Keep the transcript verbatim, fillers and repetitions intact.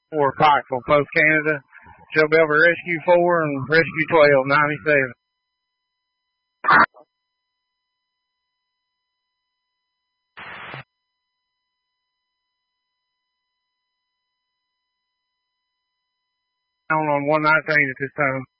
for Pikeville, Post Canada. Joe Belver Rescue four and Rescue twelve ninety-seven. On one nineteen at this time.